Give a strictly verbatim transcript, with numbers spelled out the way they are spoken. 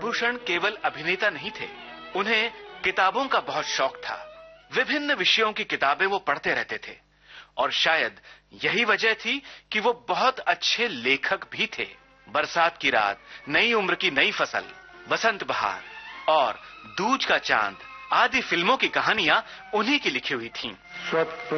नागभूषण केवल अभिनेता नहीं थे, उन्हें किताबों का बहुत शौक था। विभिन्न विषयों की किताबें वो पढ़ते रहते थे और शायद यही वजह थी कि वो बहुत अच्छे लेखक भी थे। बरसात की रात, नई उम्र की नई फसल, बसंत बहार और दूज का चांद आदि फिल्मों की कहानियां उन्हीं की लिखी हुई थीं।